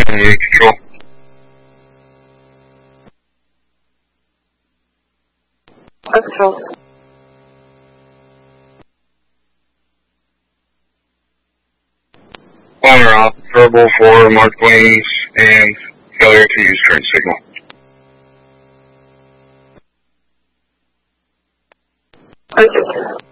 unit control. Control. On or off, verbal for marked wings and failure to use turn signal. Okay.